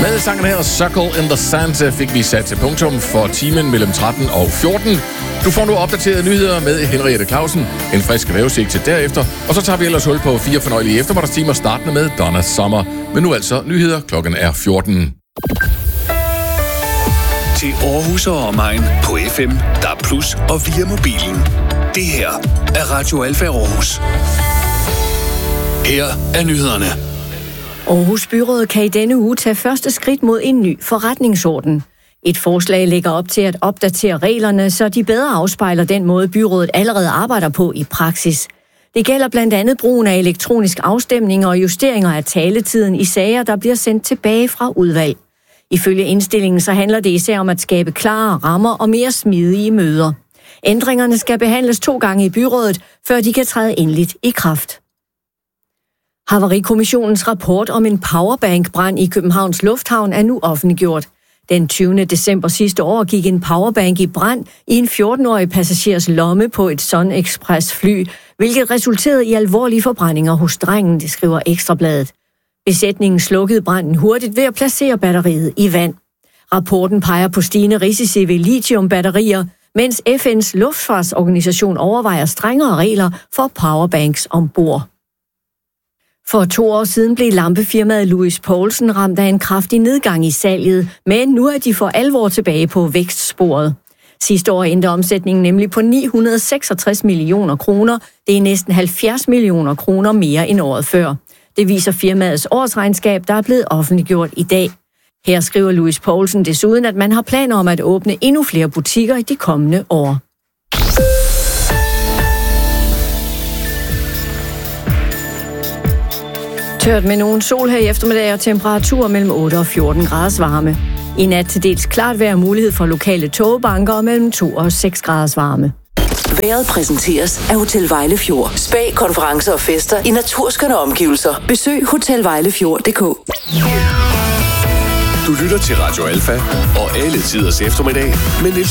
Med sangen her, Circle in the Sand, fik vi sat til punktum for timen mellem 13 og 14. Du får nu opdaterede nyheder med Henriette Clausen, en frisk vævesigt til derefter, og så tager vi ellers hul på 4 fornøjelige eftermiddagstimer, startende med Donna Summer. Men nu altså nyheder, klokken er 14. Til Aarhus og omegn på FM, DAB+ og via mobilen. Det her er Radio Alfa Aarhus. Her er nyhederne. Aarhus Byråd kan i denne uge tage første skridt mod en ny forretningsorden. Et forslag lægger op til at opdatere reglerne, så de bedre afspejler den måde, byrådet allerede arbejder på i praksis. Det gælder blandt andet brugen af elektronisk afstemning og justeringer af taletiden i sager, der bliver sendt tilbage fra udvalg. Ifølge indstillingen så handler det især om at skabe klare rammer og mere smidige møder. Ændringerne skal behandles 2 gange i byrådet, før de kan træde endeligt i kraft. Havarikommissionens rapport om en powerbank-brand i Københavns Lufthavn er nu offentliggjort. Den 20. december sidste år gik en powerbank i brand i en 14-årig passagers lomme på et Sun Express-fly, hvilket resulterede i alvorlige forbrændinger hos drengen, det skriver Ekstrabladet. Besætningen slukkede branden hurtigt ved at placere batteriet i vand. Rapporten peger på stigende risici ved lithiumbatterier, mens FN's luftfartsorganisation overvejer strengere regler for powerbanks ombord. For 2 år siden blev lampefirmaet Louis Poulsen ramt af en kraftig nedgang i salget, men nu er de for alvor tilbage på vækstsporet. Sidste år endte omsætningen nemlig på 966 millioner kroner. Det er næsten 70 millioner kroner mere end året før. Det viser firmaets årsregnskab, der er blevet offentliggjort i dag. Her skriver Louis Poulsen desuden, at man har planer om at åbne endnu flere butikker i de kommende år. Tørt med nogen sol her i eftermiddag og temperaturer mellem 8 og 14 graders varme. I nat til dels klart vejr, mulighed for lokale tågebanker og mellem 2 og 6 graders varme. Vejret præsenteres af Hotel Vejlefjord. Spa, konferencer og fester i naturskønne omgivelser. Besøg hotelvejlefjord.dk. Du lytter til Radio Alfa og alle tiders eftermiddag med Niels